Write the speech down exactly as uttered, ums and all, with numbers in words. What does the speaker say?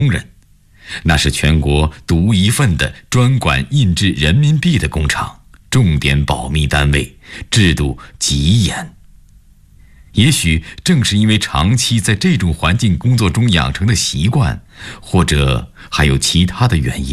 工人，那是全国独一份的专管印制人民币的工厂，重点保密单位，制度极严。也许正是因为长期在这种环境工作中养成的习惯，或者还有其他的原因，